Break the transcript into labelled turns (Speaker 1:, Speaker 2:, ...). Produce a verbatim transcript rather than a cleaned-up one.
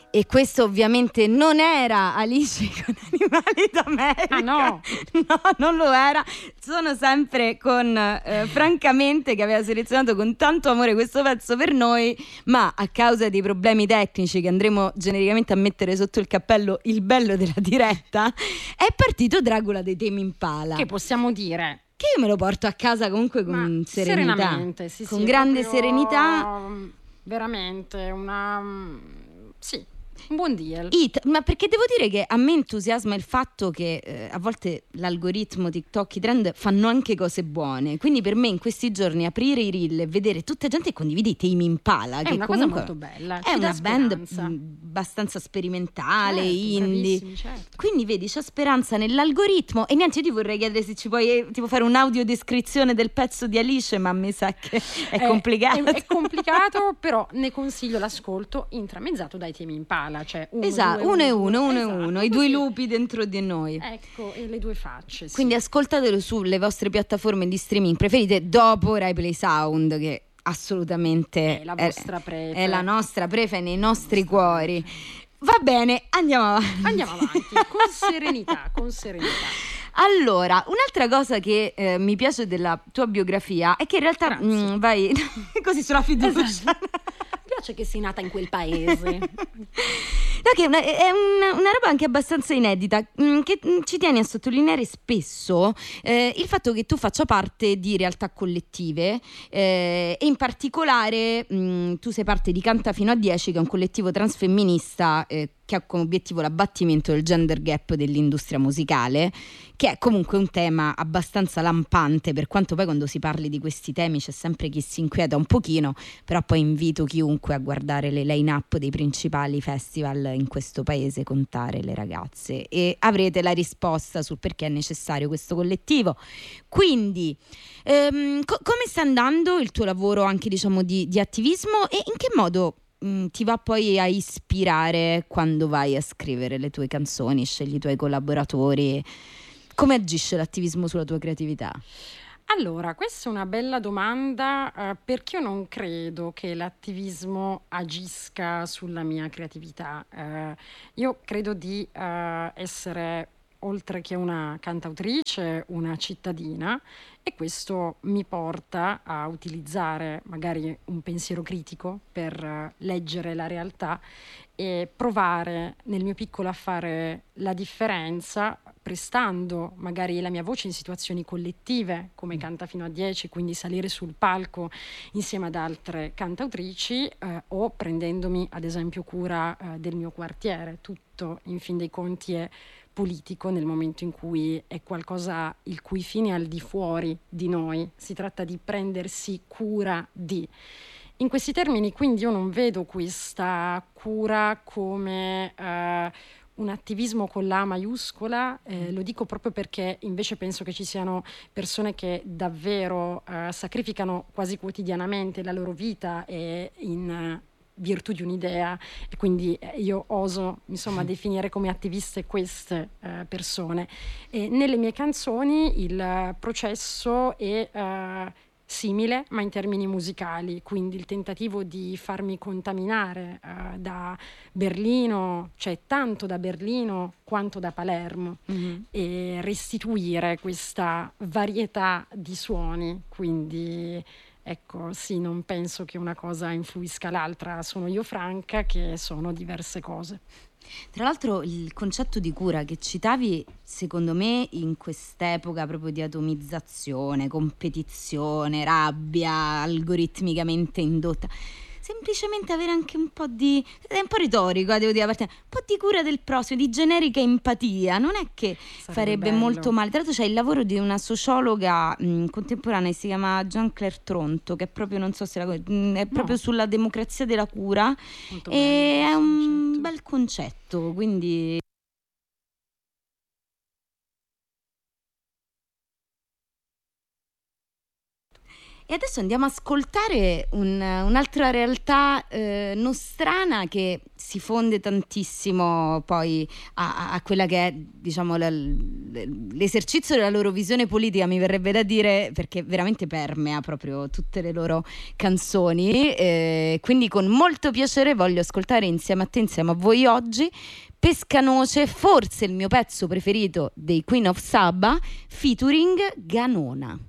Speaker 1: E questo ovviamente non era Alice con Animali d'America.
Speaker 2: Ah no?
Speaker 1: No, non lo era. Sono sempre con eh, Francamente, che aveva selezionato con tanto amore questo pezzo per noi, ma a causa dei problemi tecnici che andremo genericamente a mettere sotto il cappello il bello della diretta, è partito Dracula dei Tame Impala.
Speaker 2: Che possiamo dire?
Speaker 1: Che io me lo porto a casa comunque con
Speaker 2: Ma
Speaker 1: serenità.
Speaker 2: serenamente, sì,
Speaker 1: con
Speaker 2: sì,
Speaker 1: grande
Speaker 2: proprio,
Speaker 1: serenità.
Speaker 2: Veramente una... sì, un buon deal.
Speaker 1: It, ma perché devo dire che a me entusiasma il fatto che eh, a volte l'algoritmo, TikTok, i trend fanno anche cose buone. Quindi per me in questi giorni aprire i reel e vedere tutta gente che condivide i Tame Impala,
Speaker 2: È
Speaker 1: che
Speaker 2: una cosa
Speaker 1: comunque
Speaker 2: molto bella,
Speaker 1: è
Speaker 2: ci dà
Speaker 1: una band
Speaker 2: speranza.
Speaker 1: mh, abbastanza sperimentale,
Speaker 2: Certo,
Speaker 1: indie.
Speaker 2: bravissimi, certo.
Speaker 1: Quindi vedi, c'è speranza nell'algoritmo. E niente, io ti vorrei chiedere se ci puoi eh, tipo fare un'audiodescrizione del pezzo di Alice, ma mi sa che è complicato.
Speaker 2: È, è complicato, però ne consiglio l'ascolto intramezzato dai Tame Impala, cioè uno,
Speaker 1: Esatto,
Speaker 2: due,
Speaker 1: uno e
Speaker 2: due,
Speaker 1: uno, uno e
Speaker 2: esatto,
Speaker 1: uno, i
Speaker 2: così.
Speaker 1: due lupi dentro di noi.
Speaker 2: Ecco, e le due facce. Sì.
Speaker 1: Quindi ascoltatelo sulle vostre piattaforme di streaming preferite dopo Rai Play Sound, che assolutamente
Speaker 2: è la vostra prefe.
Speaker 1: È la nostra prefe nei nostri
Speaker 2: nostra
Speaker 1: cuori.
Speaker 2: prefe.
Speaker 1: Va bene, andiamo avanti.
Speaker 2: Andiamo avanti, con serenità, con serenità.
Speaker 1: Allora, un'altra cosa che eh, mi piace della tua biografia è che in realtà mh, vai così sulla fiducia.
Speaker 2: Esatto. Mi piace che sei nata in quel paese.
Speaker 1: No, che è una, è una, una roba anche abbastanza inedita, mh, che mh, ci tieni a sottolineare spesso eh, il fatto che tu faccia parte di realtà collettive eh, e in particolare mh, tu sei parte di Canta Fino a dieci, che è un collettivo transfemminista eh, che ha come obiettivo l'abbattimento del gender gap dell'industria musicale, che è comunque un tema abbastanza lampante, per quanto poi quando si parli di questi temi c'è sempre chi si inquieta un pochino, però poi invito chiunque a guardare le line-up dei principali festival in questo paese, contare le ragazze, e avrete la risposta sul perché è necessario questo collettivo. Quindi ehm, co- come sta andando il tuo lavoro anche diciamo di, di attivismo, e in che modo mh, ti va poi a ispirare quando vai a scrivere le tue canzoni, scegli i tuoi collaboratori? Come agisce l'attivismo sulla tua creatività?
Speaker 2: Allora, questa è una bella domanda eh, perché io non credo che l'attivismo agisca sulla mia creatività. Eh, io credo di eh, essere, oltre che una cantautrice, una cittadina, e questo mi porta a utilizzare magari un pensiero critico per eh, leggere la realtà e provare nel mio piccolo a fare la differenza, prestando magari la mia voce in situazioni collettive come Canta Fino a dieci, quindi salire sul palco insieme ad altre cantautrici eh, o prendendomi ad esempio cura eh, del mio quartiere. Tutto in fin dei conti è politico nel momento in cui è qualcosa il cui fine è al di fuori di noi, si tratta di prendersi cura di. In questi termini quindi io non vedo questa cura come eh, un attivismo con la A maiuscola, eh, lo dico proprio perché invece penso che ci siano persone che davvero eh, sacrificano quasi quotidianamente la loro vita e in eh, virtù di un'idea, e quindi eh, io oso insomma definire come attiviste queste eh, persone. E nelle mie canzoni il processo è eh, simile, ma in termini musicali, quindi il tentativo di farmi contaminare eh, da Berlino, cioè tanto da Berlino quanto da Palermo, mm-hmm. e restituire questa varietà di suoni, quindi ecco, sì, non penso che una cosa influisca l'altra, sono io Franca che sono diverse cose.
Speaker 1: Tra l'altro il concetto di cura che citavi, secondo me in quest'epoca proprio di atomizzazione, competizione, rabbia algoritmicamente indotta, semplicemente avere anche un po' di, è un po' retorico, devo dire, un po' di cura del prossimo, di generica empatia, non è che sarebbe farebbe bello. Molto male. Tra l'altro c'è il lavoro di una sociologa mh, contemporanea, si chiama Jean-Claire Tronto, che è proprio, non so se la mh, è proprio no. sulla democrazia della cura, molto e bello, è un concetto. Bel concetto, quindi E adesso andiamo a ascoltare un- un'altra realtà eh, nostrana che si fonde tantissimo poi a, a- a quella che è, diciamo, la- l- l'esercizio della loro visione politica, mi verrebbe da dire, perché veramente permea proprio tutte le loro canzoni. Eh, quindi con molto piacere voglio ascoltare insieme a te, insieme a voi oggi, Pescanoce, forse il mio pezzo preferito dei Queen of Saba, featuring Ganona.